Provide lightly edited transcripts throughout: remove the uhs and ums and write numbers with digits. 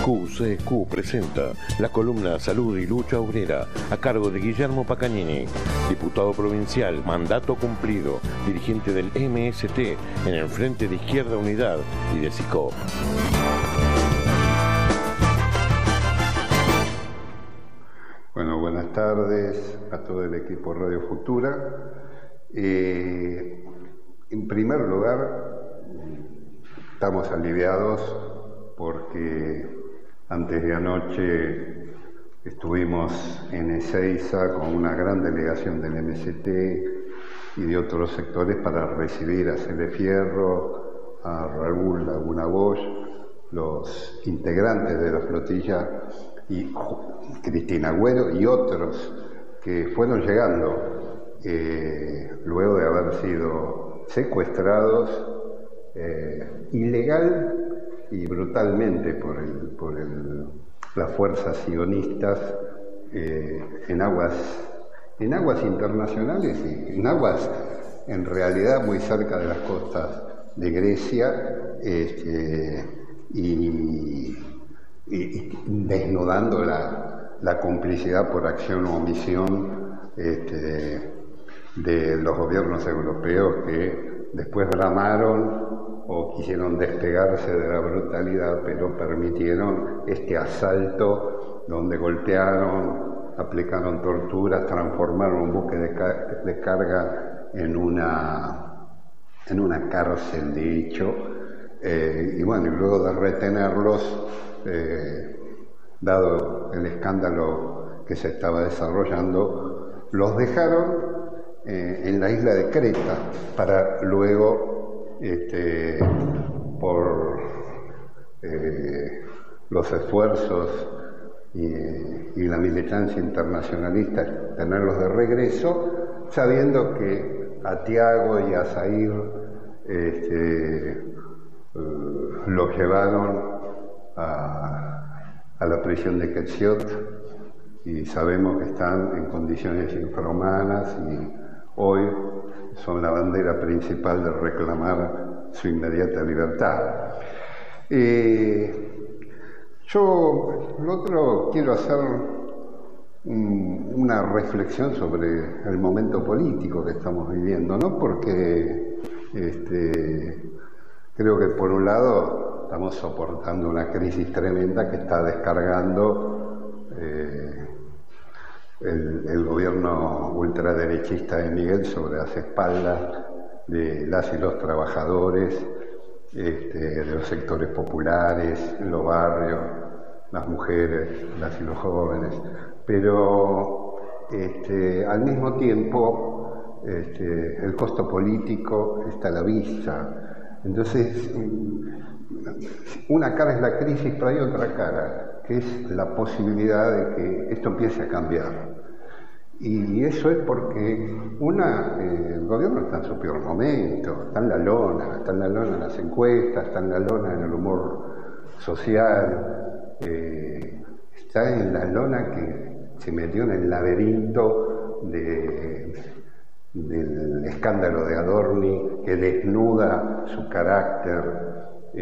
QCQ presenta la columna Salud y Lucha Obrera a cargo de Guillermo Pacagnini, diputado provincial, mandato cumplido, dirigente del MST en el Frente de Izquierda Unidad y de SICOP. Bueno, buenas tardes a todo el equipo Radio Futura. En primer lugar, estamos aliviados porque antes de anoche estuvimos en Ezeiza con una gran delegación del MST y de otros sectores para recibir a Cele Fierro, a Raúl Laguna Bosch, los integrantes de la flotilla y Cristina Agüero y otros que fueron llegando luego de haber sido secuestrados ilegal y brutalmente por las fuerzas sionistas en aguas internacionales y en aguas en realidad muy cerca de las costas de Grecia y desnudando la complicidad por acción o omisión de los gobiernos europeos que después bramaron o quisieron despegarse de la brutalidad, pero permitieron este asalto donde golpearon, aplicaron torturas, transformaron un buque de carga en una cárcel de hecho, y bueno, y luego de retenerlos, dado el escándalo que se estaba desarrollando, los dejaron en la isla de Creta para luego, por los esfuerzos y la militancia internacionalista, tenerlos de regreso, sabiendo que a Tiago y a Zair los llevaron a la prisión de Ketziot y sabemos que están en condiciones infrahumanas y hoy son la bandera principal de reclamar su inmediata libertad. Yo quiero hacer una reflexión sobre el momento político que estamos viviendo, ¿no? Porque creo que por un lado estamos soportando una crisis tremenda que está descargando el gobierno ultraderechista de Miguel sobre las espaldas de las y los trabajadores, de los sectores populares, los barrios, las mujeres, las y los jóvenes. Pero al mismo tiempo el costo político está a la vista. Entonces, una cara es la crisis, pero hay otra cara, que es la posibilidad de que esto empiece a cambiar. Y eso es porque el gobierno está en su peor momento, está en la lona en las encuestas, está en la lona en el humor social, está en la lona que se metió en el laberinto del escándalo de Adorni, que desnuda su carácter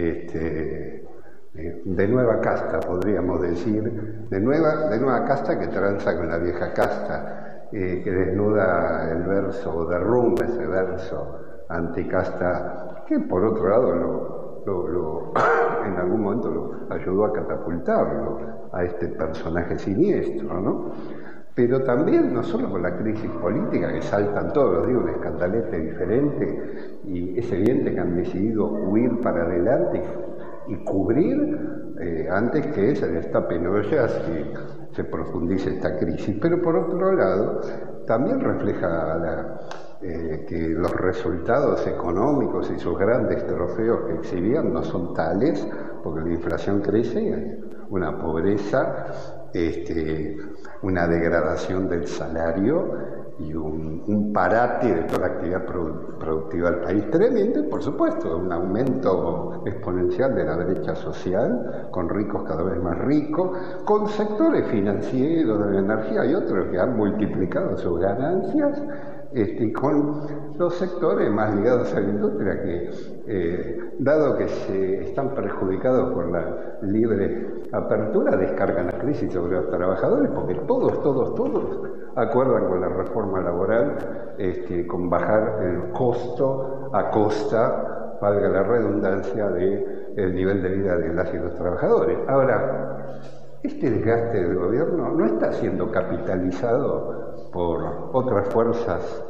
de nueva casta, podríamos decir, de nueva casta que tranza con la vieja casta, que desnuda el verso, o derrumba ese verso anticasta, que por otro lado en algún momento lo ayudó a catapultarlo a este personaje siniestro, ¿no? Pero también, no solo con la crisis política, que saltan todos los días un escandalete diferente, y es evidente que han decidido huir para adelante y cubrir antes que se destapen ollas y se profundice esta crisis. Pero por otro lado, también refleja que los resultados económicos y sus grandes trofeos que exhibían no son tales, porque la inflación crece, una pobreza, una degradación del salario y un parate de toda la actividad productiva del país tremendo, y por supuesto un aumento exponencial de la brecha social, con ricos cada vez más ricos, con sectores financieros, de la energía y otros que han multiplicado sus ganancias y con los sectores más ligados a la industria que, dado que se están perjudicados por la libre apertura, descargan la crisis sobre los trabajadores, porque todos acuerdan con la reforma laboral, con bajar el costo a costa, valga la redundancia, del nivel de vida de las y los trabajadores. Ahora, este desgaste del gobierno no está siendo capitalizado por otras fuerzas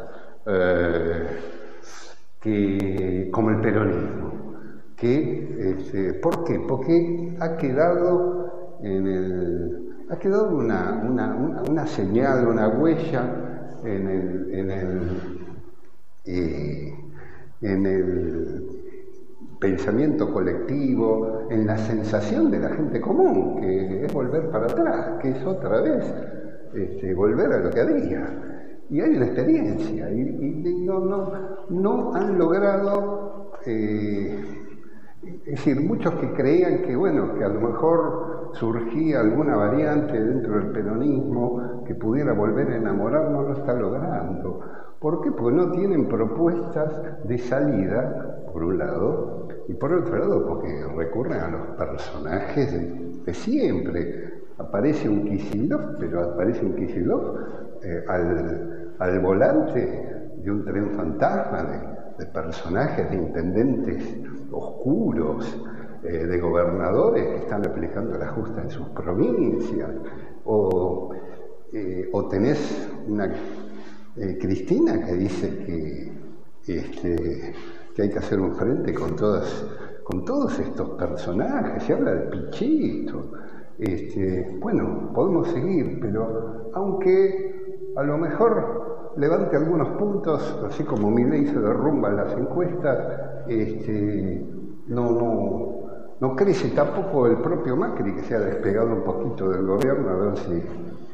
como el peronismo. ¿Por qué? Porque ha quedado una señal, una huella en el pensamiento colectivo, en la sensación de la gente común, que es volver para atrás, que es otra vez volver a lo que había. Y hay una experiencia, y no han logrado, es decir, muchos que creían que a lo mejor surgía alguna variante dentro del peronismo que pudiera volver a enamorar, no lo está logrando. ¿Por qué? Porque no tienen propuestas de salida, por un lado, y por otro lado porque recurren a los personajes de siempre. Aparece un Kicillof, pero aparece un Kicillof al volante de un tren fantasma de personajes, de intendentes oscuros, de gobernadores que están aplicando la justa en sus provincias, o tenés una Cristina que dice que hay que hacer un frente con todos estos personajes, se habla de Pichetto. Podemos seguir, pero aunque a lo mejor levante algunos puntos, así como Milei se derrumba en las encuestas, no crece tampoco el propio Macri, que se ha despegado un poquito del gobierno, a ver si,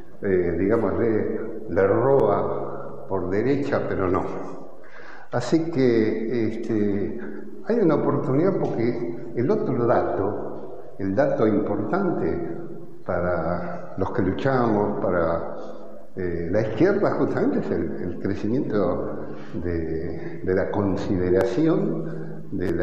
le roba por derecha, pero no. Así que hay una oportunidad, porque el otro dato, el dato importante para los que luchamos, para la izquierda, justamente es el crecimiento de la consideración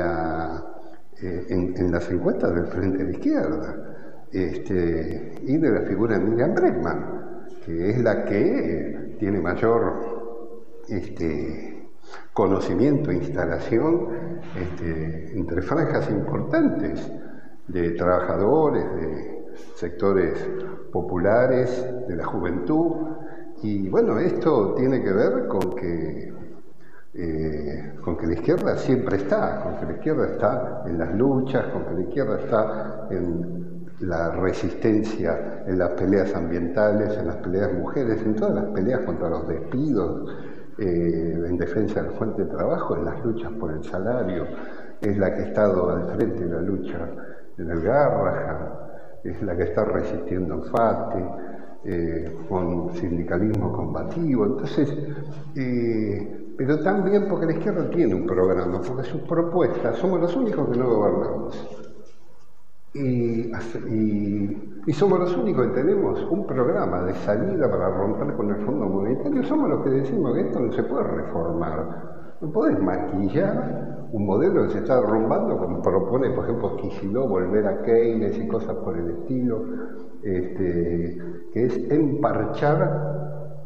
en las encuestas del Frente de la Izquierda, y de la figura de Miriam Bregman, que es la que tiene mayor conocimiento e instalación entre franjas importantes de trabajadores, de sectores populares, de la juventud. Y esto tiene que ver con que la izquierda siempre está, con que la izquierda está en las luchas, con que la izquierda está en la resistencia, en las peleas ambientales, en las peleas mujeres, en todas las peleas contra los despidos, en defensa de la fuente de trabajo, en las luchas por el salario. Es la que ha estado al frente de la lucha en el Garrahan, es la que está resistiendo en FATE, con sindicalismo combativo. Entonces, pero también porque la izquierda tiene un programa, porque sus propuestas, somos los únicos que no gobernamos. Y somos los únicos que tenemos un programa de salida para romper con el Fondo Monetario. Somos los que decimos que esto no se puede reformar. No podés maquillar un modelo que se está derrumbando, como propone, por ejemplo, Kicillof, volver a Keynes y cosas por el estilo, que es emparchar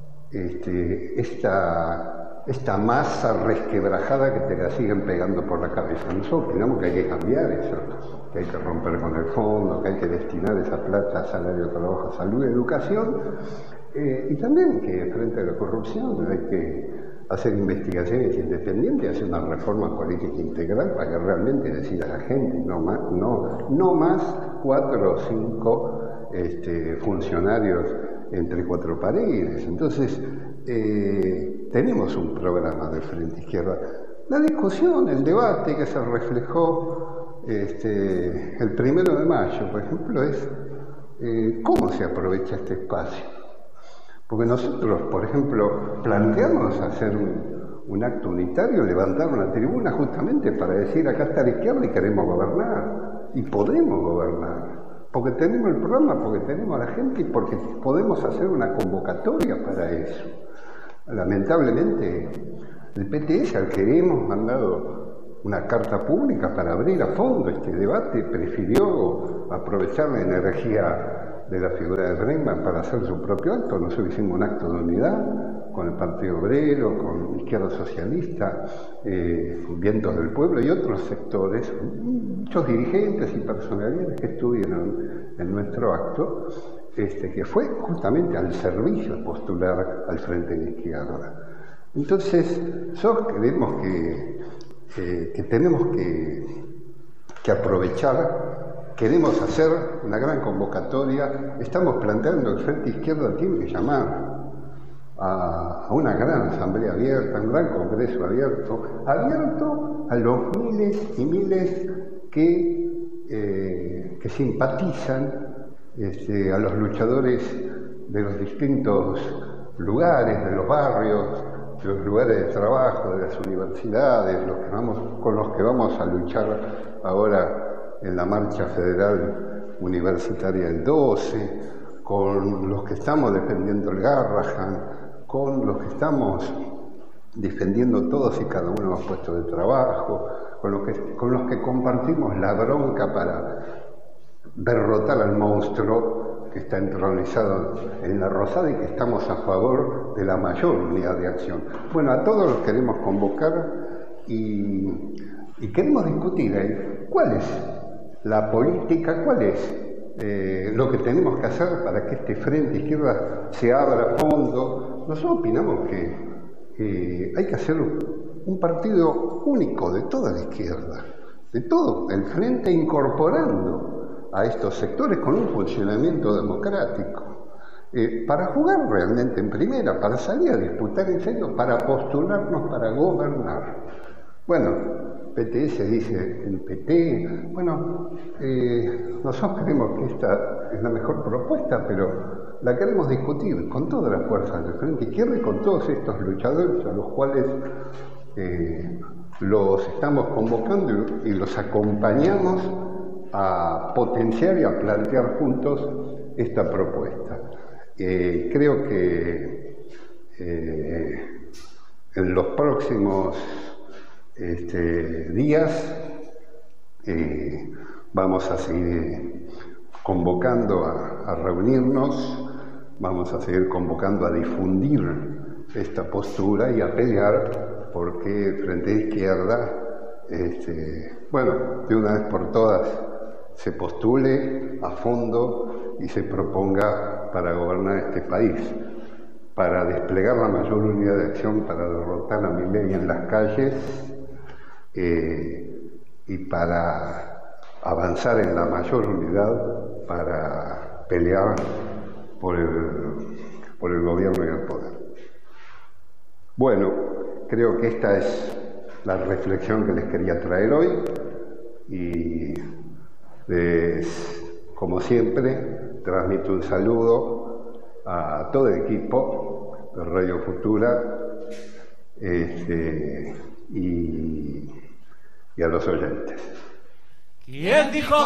esta masa resquebrajada que te la siguen pegando por la cabeza. Nosotros opinamos que hay que cambiar eso, que hay que romper con el fondo, que hay que destinar esa plata a salario, trabajo, salud y educación, y también que frente a la corrupción hay que hacer investigaciones independientes, hacer una reforma política integral para que realmente decida la gente, no más 4 o 5 funcionarios entre 4 paredes. Entonces, tenemos un programa de Frente Izquierda. La discusión, el debate que se reflejó el 1 de mayo, por ejemplo, es cómo se aprovecha este espacio. Porque nosotros, por ejemplo, planteamos hacer un acto unitario, levantar una tribuna justamente para decir: acá está la izquierda y queremos gobernar, y podemos gobernar, porque tenemos el programa, porque tenemos a la gente y porque podemos hacer una convocatoria para eso. Lamentablemente, el PTS, al que hemos mandado una carta pública para abrir a fondo este debate, prefirió aprovechar la energía de la figura de Bregman para hacer su propio acto. Nosotros hicimos un acto de unidad con el Partido Obrero, con Izquierda Socialista, Vientos del Pueblo y otros sectores, muchos dirigentes y personalidades que estuvieron en nuestro acto, que fue justamente al servicio de postular al Frente de Izquierda. Entonces, nosotros creemos que tenemos que aprovechar, queremos hacer una gran convocatoria, estamos planteando el Frente Izquierda tiene que llamar a una gran asamblea abierta, un gran congreso abierto a los miles y miles que simpatizan a los luchadores de los distintos lugares, de los barrios, de los lugares de trabajo, de las universidades, con los que vamos a luchar ahora en la marcha federal universitaria del 12, con los que estamos defendiendo el Garrahan, con los que estamos defendiendo todos y cada uno de los puestos de trabajo, con los que compartimos la bronca para derrotar al monstruo que está entronizado en la Rosada y que estamos a favor de la mayor unidad de acción. Bueno, a todos los queremos convocar y queremos discutir cuál es la política, cuál es lo que tenemos que hacer para que este Frente Izquierda se abra a fondo. Nosotros opinamos que hay que hacer un partido único de toda la izquierda, de todo el Frente, incorporando a estos sectores con un funcionamiento democrático, para jugar realmente en primera, para salir a disputar en serio, para postularnos para gobernar. Bueno, PTS dice el PT, bueno, nosotros creemos que esta es la mejor propuesta, pero la queremos discutir con todas las fuerzas del Frente Izquierda y con todos estos luchadores a los cuales los estamos convocando y los acompañamos a potenciar y a plantear juntos esta propuesta. Creo que en los próximos días vamos a seguir convocando a reunirnos, vamos a seguir convocando a difundir esta postura y a pelear porque el Frente de Izquierda, de una vez por todas, se postule a fondo y se proponga para gobernar este país, para desplegar la mayor unidad de acción, para derrotar a Milei en las calles y para avanzar en la mayor unidad para pelear por el gobierno y el poder. Bueno, creo que esta es la reflexión que les quería traer hoy y como siempre, transmito un saludo a todo el equipo de Radio Futura y a los oyentes. ¿Quién dijo